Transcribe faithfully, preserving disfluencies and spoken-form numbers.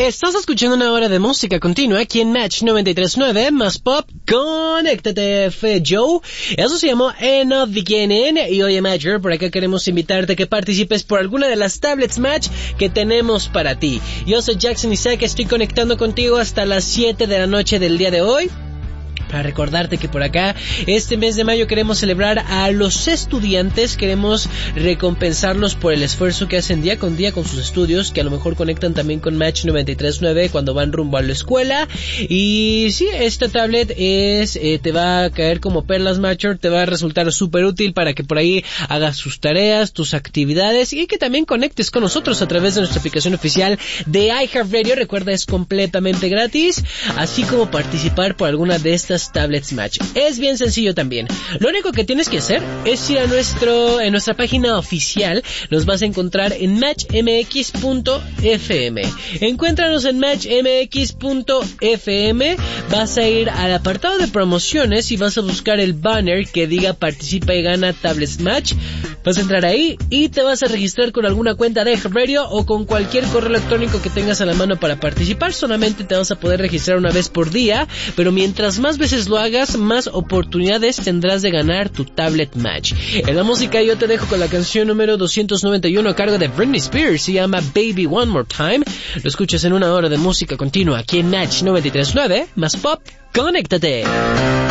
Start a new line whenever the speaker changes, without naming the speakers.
Estás escuchando una hora de música continua aquí en Match noventa y tres punto nueve más Pop. Conéctate, Fe Joe. Eso se llamó End of Beginning. Y oye, Matcher, por acá queremos invitarte a que participes por alguna de las tablets Match que tenemos para ti. Yo soy Jackson Isaac, estoy conectando contigo hasta las siete de la noche del día de hoy. Para recordarte que por acá, este mes de mayo queremos celebrar a los estudiantes, queremos recompensarlos por el esfuerzo que hacen día con día con sus estudios, que a lo mejor conectan también con Match noventa y tres punto nueve cuando van rumbo a la escuela. Y sí, esta tablet es, eh, te va a caer como perlas, Matcher, te va a resultar súper útil para que por ahí hagas tus tareas, tus actividades y que también conectes con nosotros a través de nuestra aplicación oficial de iHeartRadio. Recuerda, es completamente gratis, así como participar por alguna de estas tablets Match. Es bien sencillo también. Lo único que tienes que hacer es ir a nuestro, en nuestra página oficial. Nos vas a encontrar en match m x punto f m. Encuéntranos en match m x punto f m. Vas a ir al apartado de promociones y vas a buscar el banner que diga participa y gana tablets Match. Vas a entrar ahí y te vas a registrar con alguna cuenta de iHeartRadio o con cualquier correo electrónico que tengas a la mano para participar. Solamente te vas a poder registrar una vez por día, pero mientras más veces lo hagas, más oportunidades tendrás de ganar tu tablet Match. En la música yo te dejo con la canción número doscientos noventa y uno a cargo de Britney Spears, se llama Baby One More Time. Lo escuchas en una hora de música continua aquí en Match noventa y tres punto nueve más Pop. Conéctate.